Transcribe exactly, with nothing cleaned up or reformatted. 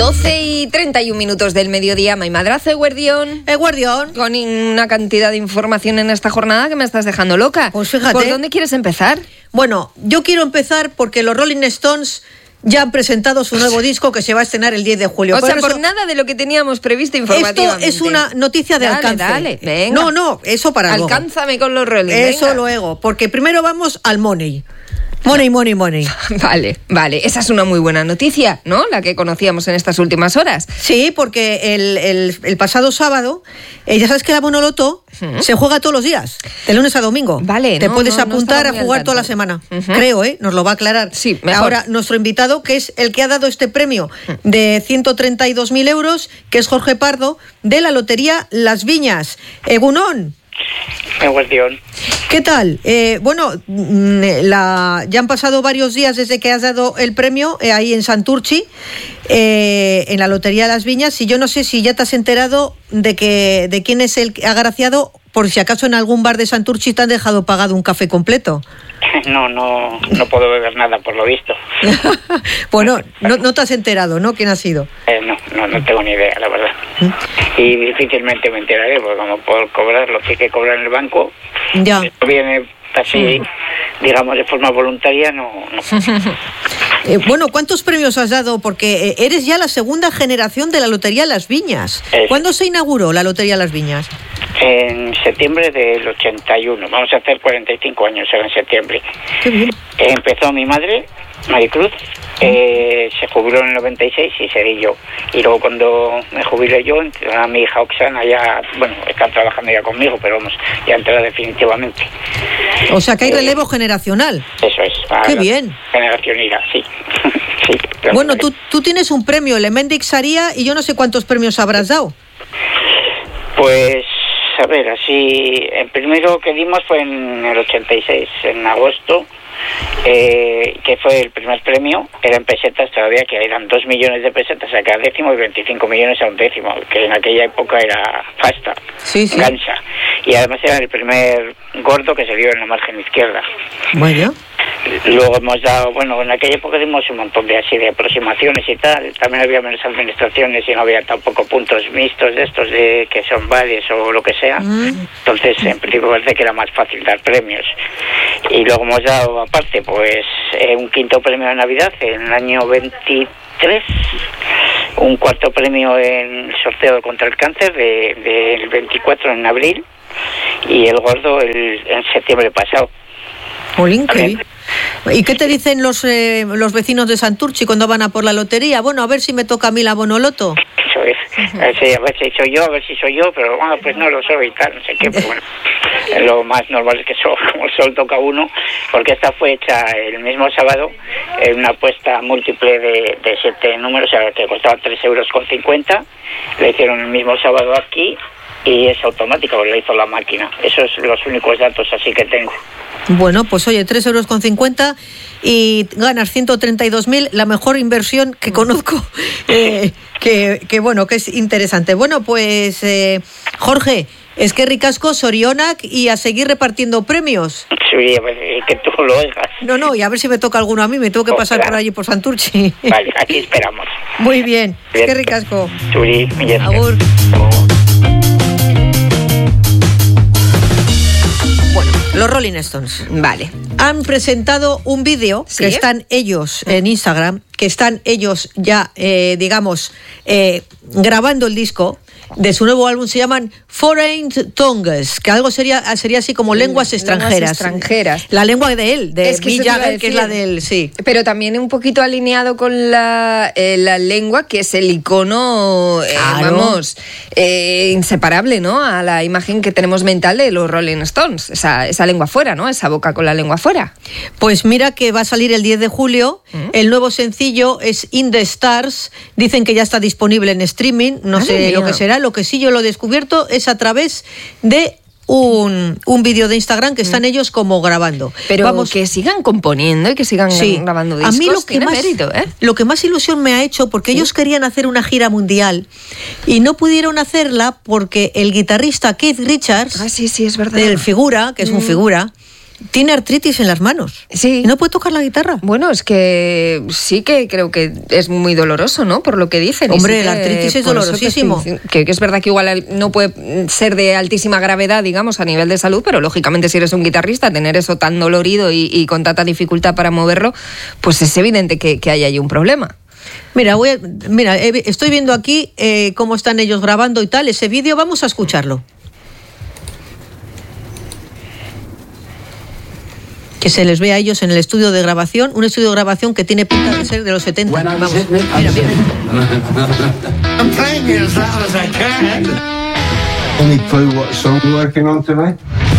doce y treinta y un minutos del mediodía, May Madrazo, Eguerdión. Eguerdión. Con una cantidad de información en esta jornada que me estás dejando loca. Pues fíjate. ¿Por dónde quieres empezar? Bueno, yo quiero empezar porque los Rolling Stones ya han presentado su nuevo disco que se va a estrenar el diez de julio. O por sea, eso, por nada de lo que teníamos previsto informativamente. esto es una noticia de dale, alcance. Dale, venga. No, no, eso para luego. Alcánzame con los Rolling. Eso venga. luego, porque primero vamos al money. Money, money, money. Vale, vale. Esa es una muy buena noticia, ¿no? La que conocíamos en estas últimas horas. Sí, porque el, el, el pasado sábado, eh, ya sabes que la Bonoloto uh-huh. se juega todos los días, de lunes a domingo. Vale, Te no, puedes no, apuntar no a jugar toda la semana. Uh-huh. Creo, ¿eh? Nos lo va a aclarar. Sí, mejor. Ahora, nuestro invitado, que es el que ha dado este premio de ciento treinta y dos mil euros, que es Jorge Pardo, de la Lotería Las Viñas. Egunon. ¿Qué tal? Eh, bueno, la, ya han pasado varios días desde que has dado el premio eh, ahí en Santurchi, eh, en la Lotería de Las Viñas, y yo no sé si ya te has enterado de que de quién es el agraciado, por si acaso en algún bar de Santurchi te han dejado pagado un café completo. No, no, no puedo beber nada por lo visto. Bueno, no, no te has enterado, ¿no? ¿Quién ha sido? Eh, no, no, no tengo ni idea, la verdad. ¿Mm? Y difícilmente me enteraré, porque como por cobrar lo que hay que cobrar en el banco, ya. Esto viene así, digamos, de forma voluntaria, no... no. Eh, bueno, ¿cuántos premios has dado? Porque eh, eres ya la segunda generación de la Lotería Las Viñas. Es... ¿Cuándo se inauguró la Lotería Las Viñas? En septiembre del ochenta y uno. Vamos a hacer cuarenta y cinco años ahora en septiembre. Qué bien. Eh, empezó mi madre, Maricruz, eh, se jubiló en el noventa y seis y seguí yo. Y luego cuando me jubilé yo, a mi hija Oxana ya, bueno, está trabajando ya conmigo, pero vamos, ya entrará definitivamente. O sea que hay eh, relevo generacional. Eso es. Qué bien. Generación ira, sí. sí bueno, tú, tú tienes un premio, el Emendic Saria, y yo no sé cuántos premios habrás dado. Pues... A ver, así, el primero que dimos fue en el ochenta y seis, en agosto, eh, que fue el primer premio, era en pesetas todavía, que eran dos millones de pesetas a cada décimo y veinticinco millones a un décimo, que en aquella época era pasta, sí, sí. gansa. Y además era el primer gordo que se dio en la margen izquierda. Bueno. Luego hemos dado, bueno, en aquella época dimos un montón de así de aproximaciones y tal. También había menos administraciones y no había tampoco puntos mixtos de estos de que son vales o lo que sea. Mm. Entonces, en principio parece que era más fácil dar premios. Y luego hemos dado, aparte, pues eh, un quinto premio de Navidad en el año veintitrés, un cuarto premio en el sorteo contra el cáncer del de, de veinticuatro en abril y el gordo el, en septiembre pasado. Olín, ¿qué? ¿Y qué te dicen los eh, los vecinos de Santurchi cuando van a por la lotería? Bueno, a ver si me toca a mí la Bonoloto. Eso es. A ver si, a ver si soy yo, a ver si soy yo, pero bueno, pues no lo soy y tal, no sé qué, pero bueno. Lo más normal es que solo, como solo toca uno, porque esta fue hecha el mismo sábado, en una apuesta múltiple de, de siete números, o sea, que costaba tres euros con cincuenta, le hicieron el mismo sábado aquí y es automática, porque la hizo la máquina. Esos son los únicos datos así que tengo. Bueno, pues oye, tres euros con cincuenta y ganas ciento treinta y dos mil, la mejor inversión que conozco, eh, que, que bueno, que es interesante. Bueno, pues eh, Jorge, es que ricasco, sorionak y a seguir repartiendo premios. Sí, que tú lo oigas. No, no, y a ver si me toca alguno a mí, me tengo que pasar por allí por Santurchi. Vale, aquí esperamos. Muy bien, bien. Es que ricasco. Sí, bien. Agur. Los Rolling Stones, vale, han presentado un vídeo ¿Sí? que están ellos en Instagram, que están ellos ya, eh, digamos, eh, grabando el disco de su nuevo álbum. Se llaman Foreign Tongues, que algo sería sería así como lenguas extranjeras. Lenguas extranjeras. La lengua de él, de es que Mick Jagger, que es la del sí. Pero también un poquito alineado con la, eh, la lengua, que es el icono, eh, claro. vamos, eh, inseparable, ¿no? A la imagen que tenemos mental de los Rolling Stones. Esa, esa lengua fuera, ¿no? Esa boca con la lengua fuera. Pues mira que va a salir el diez de julio. ¿Mm? El nuevo sencillo es In the Stars. Dicen que ya está disponible en streaming. No Ay, sé mía. lo que será. Lo que sí yo lo he descubierto es a través de un, un vídeo de Instagram que están mm. ellos como grabando. Pero Vamos, que sigan componiendo y que sigan sí. grabando discos. A mí lo que, tiene más, mérito, ¿eh? lo que más ilusión me ha hecho, porque ¿Sí? ellos querían hacer una gira mundial y no pudieron hacerla porque el guitarrista Keith Richards, ah, sí, sí, es verdad. del Figura, que es mm. un figura, tiene artritis en las manos. Sí. ¿Y no puede tocar la guitarra? Bueno, es que sí que creo que es muy doloroso, ¿no? Por lo que dicen. Hombre, sí la artritis es dolorosísimo. Que, que, que es verdad que igual no puede ser de altísima gravedad, digamos, a nivel de salud, pero lógicamente si eres un guitarrista, tener eso tan dolorido y, y con tanta dificultad para moverlo, pues es evidente que, que hay ahí un problema. Mira, voy a, mira, estoy viendo aquí eh, cómo están ellos grabando y tal, ese vídeo, vamos a escucharlo. Que se les ve a ellos en el estudio de grabación, un estudio de grabación que tiene pinta de ser de los setenta. Vamos, mira, mira. I'm playing as loud as I can. Any clue what song we're working on tonight?